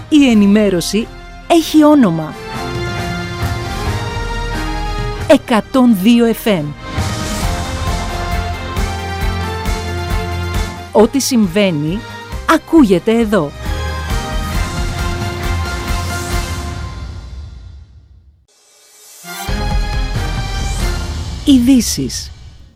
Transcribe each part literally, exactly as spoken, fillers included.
Η ενημέρωση έχει όνομα. εκατόν δύο εφ εμ. Ό,τι συμβαίνει, ακούγεται εδώ. Ειδήσεις.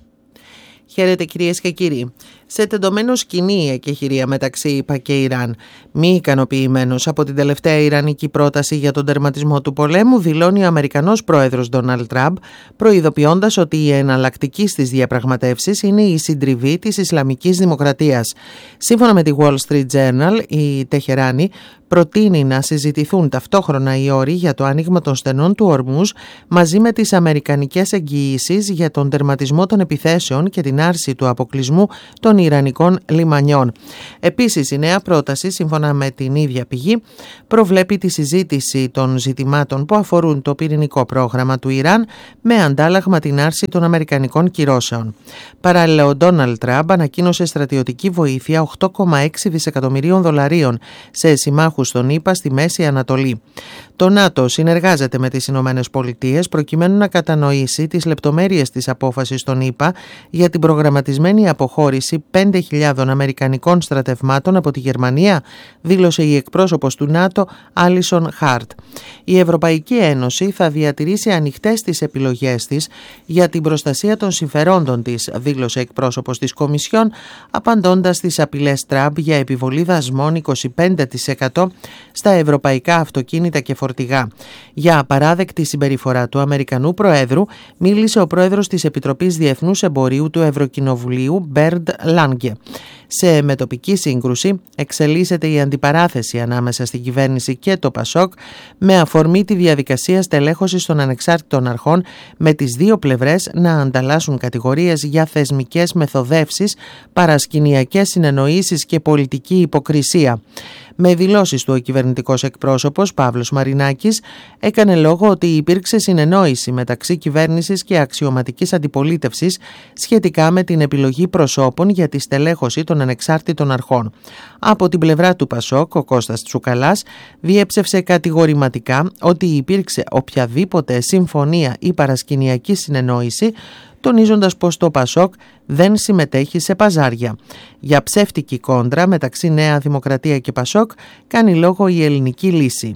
Χαίρετε κυρίες και κύριοι. Σε τεντωμένο σκηνή η εκεχηρία μεταξύ ΗΠΑ και Ιράν. Μη ικανοποιημένος από την τελευταία ιρανική πρόταση για τον τερματισμό του πολέμου, δηλώνει ο Αμερικανός πρόεδρος Ντόναλντ Τραμπ, προειδοποιώντας ότι η εναλλακτική στις διαπραγματεύσεις είναι η συντριβή της Ισλαμικής Δημοκρατίας. Σύμφωνα με τη Wall Street Journal, η Τεχεράνη προτείνει να συζητηθούν ταυτόχρονα οι όροι για το άνοιγμα των στενών του Ορμούζ μαζί με τις αμερικανικές εγγυήσεις για τον τερματισμό των επιθέσεων και την άρση του αποκλεισμού των Ιρανικών λιμανιών. Επίσης, η νέα πρόταση, σύμφωνα με την ίδια πηγή, προβλέπει τη συζήτηση των ζητημάτων που αφορούν το πυρηνικό πρόγραμμα του Ιράν με αντάλλαγμα την άρση των αμερικανικών κυρώσεων. Παράλληλα, ο Ντόναλντ Τραμπ ανακοίνωσε στρατιωτική βοήθεια οκτώ κόμμα έξι δισεκατομμυρίων δολαρίων σε συμμάχους στον ΗΠΑ στη Μέση Ανατολή. Το ΝΑΤΟ συνεργάζεται με τις Ηνωμένες Πολιτείες προκειμένου να κατανοήσει τις λεπτομέρειες της απόφασης των ΗΠΑ για την προγραμματισμένη αποχώρηση πέντε χιλιάδων αμερικανικών στρατευμάτων από τη Γερμανία, δήλωσε η εκπρόσωπος του ΝΑΤΟ Άλισον Χάρτ. Η Ευρωπαϊκή Ένωση θα διατηρήσει ανοιχτές τις επιλογές της για την προστασία των συμφερόντων της, δήλωσε εκπρόσωπος της Κομισιόν, απαντώντας στις απειλές Τραμπ για επιβολή δασμών είκοσι πέντε τοις εκατό στα ευρωπαϊκά αυτοκίνητα και φορτηγά. Για απαράδεκτη συμπεριφορά του Αμερικανού Προέδρου μίλησε ο πρόεδρος της Επιτροπής Διεθνούς Εμπορίου του Ευρωκοινοβουλίου, Μπέρντ Λάνγκε. Σε μετοπική σύγκρουση εξελίσσεται η αντιπαράθεση ανάμεσα στην κυβέρνηση και το Πασόκ με αφορμή τη διαδικασία στελέχωσης των ανεξάρτητων αρχών, με τις δύο πλευρές να ανταλλάσσουν κατηγορίες για θεσμικές μεθοδεύσεις, παρασκηνιακές συνεννοήσεις και πολιτική υποκρισία. Με δηλώσεις του ο κυβερνητικός εκπρόσωπος Παύλος Μαρινάκης έκανε λόγο ότι υπήρξε συνεννόηση μεταξύ κυβέρνησης και αξιωματικής αντιπολίτευσης σχετικά με την επιλογή προσώπων για τη στελέχωση των ανεξάρτητων αρχών. Από την πλευρά του Πασόκ, ο Κώστας Τσουκαλάς διέψευσε κατηγορηματικά ότι υπήρξε οποιαδήποτε συμφωνία ή παρασκηνιακή συνεννόηση, τονίζοντας πως το Πασόκ δεν συμμετέχει σε παζάρια. Για ψεύτικη κόντρα μεταξύ Νέα Δημοκρατία και Πασόκ κάνει λόγο η Ελληνική Λύση.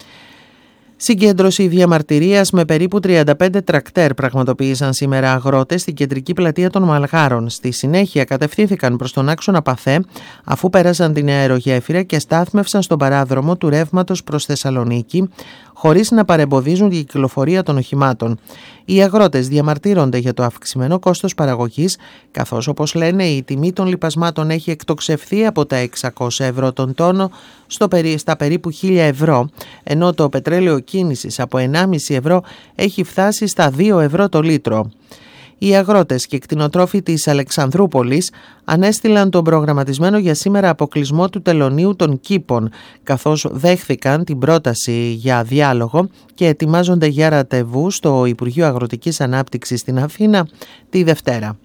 Συγκέντρωση διαμαρτυρίας με περίπου τριάντα πέντε τρακτέρ πραγματοποίησαν σήμερα αγρότες στην κεντρική πλατεία των Μαλγάρων. Στη συνέχεια κατευθύνθηκαν προς τον άξονα Παθέ, αφού πέρασαν την αερογέφυρα και στάθμευσαν στον παράδρομο του ρεύματος προς Θεσσαλονίκη, χωρίς να παρεμποδίζουν την κυκλοφορία των οχημάτων. Οι αγρότες διαμαρτύρονται για το αυξημένο κόστος παραγωγής, καθώς, όπως λένε, η τιμή των λιπασμάτων έχει εκτοξευθεί από τα εξακόσια ευρώ τον τόνο στο, στα περίπου χίλια ευρώ, ενώ το πετρέλαιο κίνησης από ενάμιση ευρώ έχει φτάσει στα δύο ευρώ το λίτρο. Οι αγρότες και κτηνοτρόφοι της Αλεξανδρούπολης ανέστειλαν τον προγραμματισμένο για σήμερα αποκλεισμό του τελωνείου των κήπων, καθώς δέχθηκαν την πρόταση για διάλογο και ετοιμάζονται για ραντεβού στο Υπουργείο Αγροτικής Ανάπτυξης στην Αθήνα τη Δευτέρα.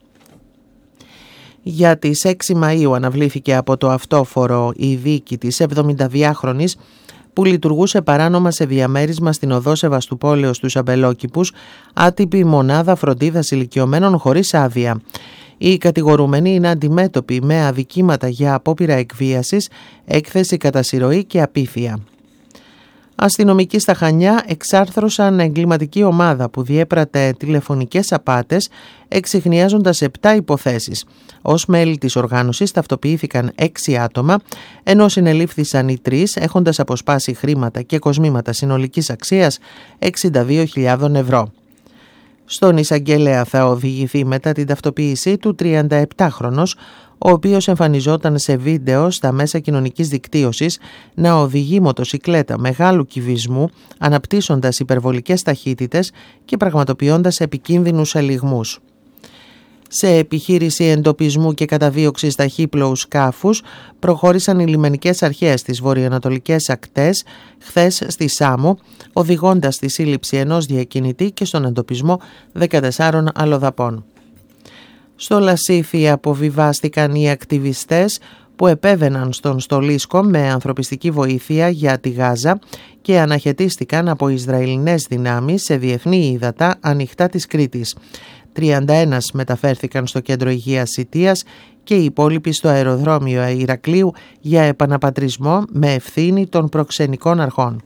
Για τις έξι Μαΐου αναβλήθηκε από το αυτόφορο η δίκη της εβδομηνταδυάχρονης που λειτουργούσε παράνομα σε διαμέρισμα στην οδό Σεβαστουπόλεως στους Αμπελόκηπους, άτυπη μονάδα φροντίδας ηλικιωμένων χωρίς άδεια. Οι κατηγορούμενοι είναι αντιμέτωποι με αδικήματα για απόπειρα εκβίασης, έκθεση κατά συρροή και απίθεια. Αστυνομικοί στα Χανιά εξάρθρωσαν εγκληματική ομάδα που διέπρατε τηλεφωνικές απάτες, εξιχνιάζοντας επτά υποθέσεις. Ως μέλη της οργάνωσης ταυτοποιήθηκαν έξι άτομα, ενώ συνελήφθησαν οι τρεις έχοντας αποσπάσει χρήματα και κοσμήματα συνολικής αξίας εξήντα δύο χιλιάδες ευρώ. Στον εισαγγελέα θα οδηγηθεί μετά την ταυτοποίησή του τριανταεπτάχρονος, ο οποίος εμφανιζόταν σε βίντεο στα μέσα κοινωνικής δικτύωσης να οδηγεί μοτοσικλέτα μεγάλου κυβισμού, αναπτύσσοντας υπερβολικές ταχύτητες και πραγματοποιώντας επικίνδυνους ελιγμούς. Σε επιχείρηση εντοπισμού και καταδίωξης ταχύπλοου σκάφους προχώρησαν οι λιμενικές αρχές στις βορειοανατολικές ακτές χθες στη Σάμο, οδηγώντας στη σύλληψη ενός διακινητή και στον εντοπισμό δεκατεσσάρων αλλοδαπών. Στο Λασίθι αποβιβάστηκαν οι ακτιβιστές που επέβαιναν στον στολίσκο με ανθρωπιστική βοήθεια για τη Γάζα και αναχαιτίστηκαν από Ισραηλινές δυνάμεις σε διεθνή ύδατα ανοιχτά της Κρήτης. τριάντα ένα μεταφέρθηκαν στο κέντρο υγείας Σιτίας και οι υπόλοιποι στο αεροδρόμιο Ηρακλείου για επαναπατρισμό με ευθύνη των προξενικών αρχών.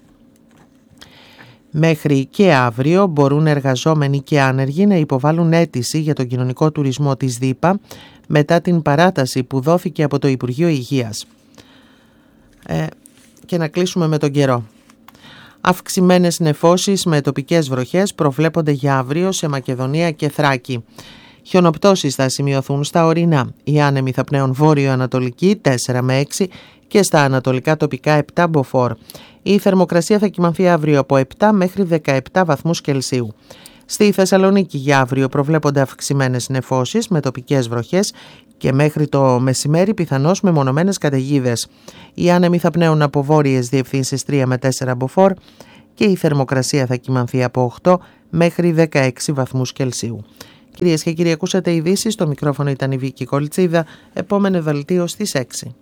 Μέχρι και αύριο μπορούν εργαζόμενοι και άνεργοι να υποβάλουν αίτηση για τον κοινωνικό τουρισμό της ΔΥΠΑ μετά την παράταση που δόθηκε από το Υπουργείο Υγείας. Ε, και να κλείσουμε με τον καιρό. Αυξημένες νεφώσεις με τοπικές βροχές προβλέπονται για αύριο σε Μακεδονία και Θράκη. Χιονοπτώσεις θα σημειωθούν στα ορεινά. Οι άνεμοι θα πνέουν βόρειο-ανατολική τέσσερα με έξι και στα ανατολικά τοπικά επτά μποφόρ. Η θερμοκρασία θα κυμανθεί αύριο από επτά μέχρι δεκαεπτά βαθμούς Κελσίου. Στη Θεσσαλονίκη για αύριο προβλέπονται αυξημένες νεφώσεις με τοπικές βροχές και μέχρι το μεσημέρι πιθανώς μεμονωμένες καταιγίδες. Οι άνεμοι θα πνέουν από βόρειες διευθύνσεις τρία με τέσσερα μποφόρ και η θερμοκρασία θα κυμανθεί από οκτώ μέχρι δεκαέξι βαθμούς Κελσίου. Κυρίες και κύριοι, ακούσατε ειδήσεις. Στο μικρόφωνο ήταν η Βίκη Κολτσίδα. Επόμενο δελτίο στις έξι.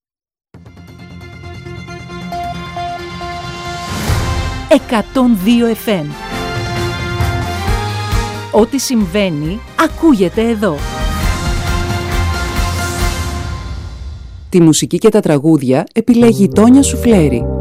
εκατόν δύο εφ εμ. Ό,τι συμβαίνει, ακούγεται εδώ. Τη μουσική και τα τραγούδια επιλέγει η Τόνια Σουφλέρη.